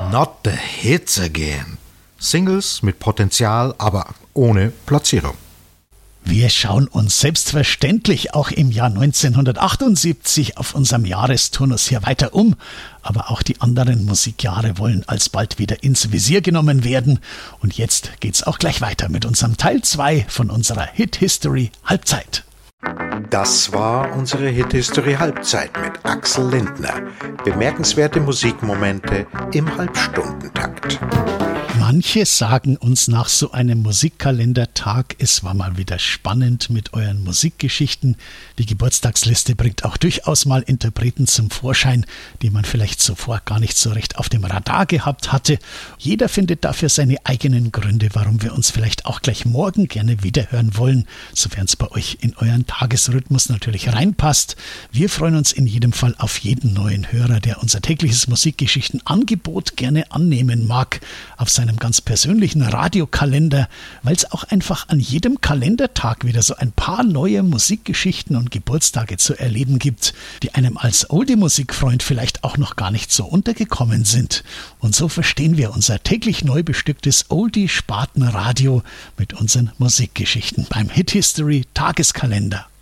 Not the Hits Again. Singles mit Potenzial, aber ohne Platzierung. Wir schauen uns selbstverständlich auch im Jahr 1978 auf unserem Jahresturnus hier weiter um, aber auch die anderen Musikjahre wollen alsbald wieder ins Visier genommen werden. Und jetzt geht's auch gleich weiter mit unserem Teil 2 von unserer Hit History Halbzeit. Das war unsere Hit History Halbzeit mit Axel Lindner. Bemerkenswerte Musikmomente im Halbstundentakt. Manche sagen uns nach so einem Musikkalendertag, es war mal wieder spannend mit euren Musikgeschichten. Die Geburtstagsliste bringt auch durchaus mal Interpreten zum Vorschein, die man vielleicht zuvor gar nicht so recht auf dem Radar gehabt hatte. Jeder findet dafür seine eigenen Gründe, warum wir uns vielleicht auch gleich morgen gerne wiederhören wollen, sofern es bei euch in euren Tagesrhythmus natürlich reinpasst. Wir freuen uns in jedem Fall auf jeden neuen Hörer, der unser tägliches Musikgeschichten-Angebot gerne annehmen mag, auf seinem ganz persönlichen Radiokalender, weil es auch einfach an jedem Kalendertag wieder so ein paar neue Musikgeschichten und Geburtstage zu erleben gibt, die einem als Oldie-Musikfreund vielleicht auch noch gar nicht so untergekommen sind. Und so verstehen wir unser täglich neu bestücktes Oldie-Spartenradio mit unseren Musikgeschichten beim Hit History Tageskalender.